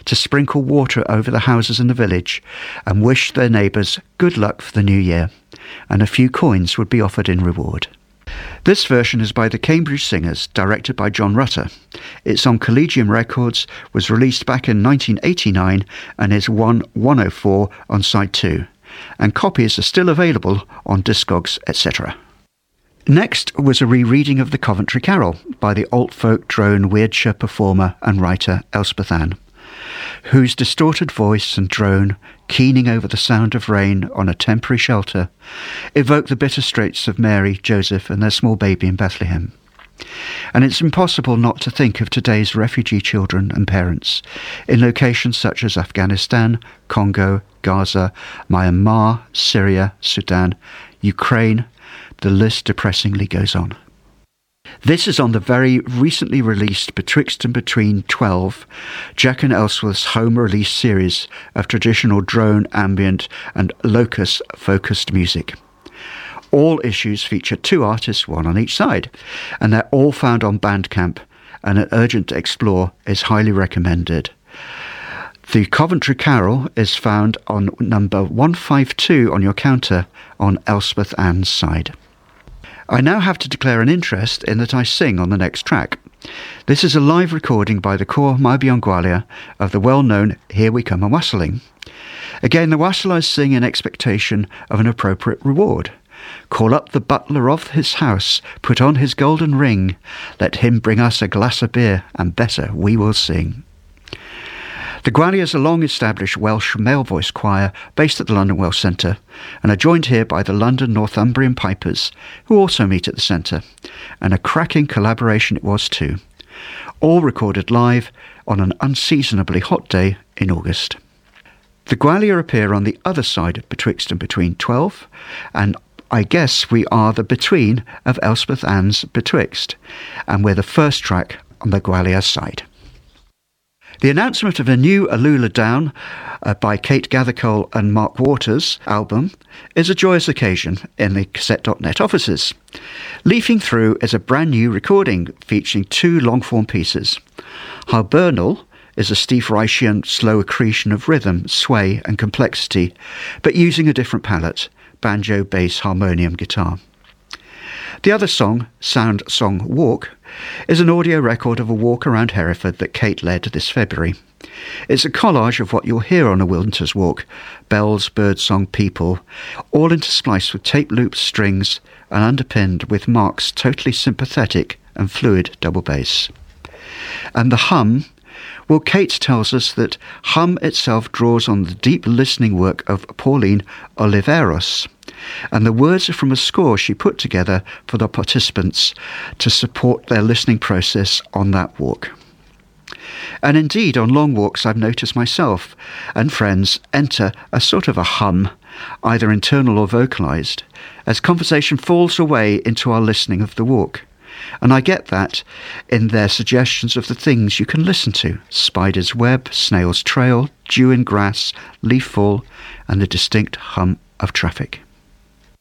to sprinkle water over the houses in the village and wish their neighbours good luck for the new year, and a few coins would be offered in reward. This version is by the Cambridge Singers, directed by John Rutter. It's on Collegium Records, was released back in 1989 and is 104 on side 2, and copies are still available on Discogs, etc. Next was a rereading of the Coventry Carol by the alt-folk drone Weirdshire performer and writer Elspeth Ann, whose distorted voice and drone, keening over the sound of rain on a temporary shelter, evoke the bitter straits of Mary, Joseph and their small baby in Bethlehem. And it's impossible not to think of today's refugee children and parents in locations such as Afghanistan, Congo, Gaza, Myanmar, Syria, Sudan, Ukraine. The list depressingly goes on. This is on the very recently released Betwixt and Between 12, Jack and Ellsworth's home release series of traditional drone, ambient and locus-focused music. All issues feature 2 artists, one on each side, and they're all found on Bandcamp, and an urgent to explore is highly recommended. The Coventry Carol is found on number 152 on your counter on Elspeth Ann's side. I now have to declare an interest in that I sing on the next track. This is a live recording by the Corps Maibion Gwalia of the well-known Here We Come a-Wassailing. Again, the Wassailers sing in expectation of an appropriate reward. Call up the butler of his house, put on his golden ring, let him bring us a glass of beer, and better we will sing. The Gwalia is a long-established Welsh male voice choir based at the London Welsh Centre, and are joined here by the London Northumbrian Pipers, who also meet at the centre, and a cracking collaboration it was too. All recorded live on an unseasonably hot day in August. The Gwalia appear on the other side of Betwixt and Between 12, and I guess we are the between of Elspeth Ann's Betwixt, and we're the first track on the Gwalia side. The announcement of a new Alula Down by Kate Gathercole and Mark Waters album is a joyous occasion in the Cassette.net offices. Leafing through is a brand new recording featuring 2 long-form pieces. Hibernal is a Steve Reichian slow accretion of rhythm, sway and complexity, but using a different palette, banjo, bass, harmonium, guitar. The other song, Sound Song Walk, is an audio record of a walk around Hereford that Kate led this February. It's a collage of what you'll hear on a winter's walk: bells, birdsong, people, all interspliced with tape loops, strings, and underpinned with Mark's totally sympathetic and fluid double bass. And the hum, well, Kate tells us that hum itself draws on the deep listening work of Pauline Oliveros, and the words are from a score she put together for the participants to support their listening process on that walk. And indeed, on long walks I've noticed myself and friends enter a sort of a hum, either internal or vocalised, as conversation falls away into our listening of the walk. And I get that in their suggestions of the things you can listen to: spider's web, snail's trail, dew in grass, leaf fall, and the distinct hum of traffic.